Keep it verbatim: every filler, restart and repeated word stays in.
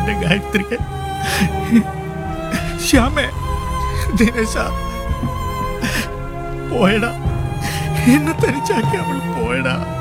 എന്റെ ഗായത്രിയെ. ശ്യാമേ, ദിനേശ പോയടാ, എന്നെ തനിച്ചാക്കി അവൾ പോയടാ.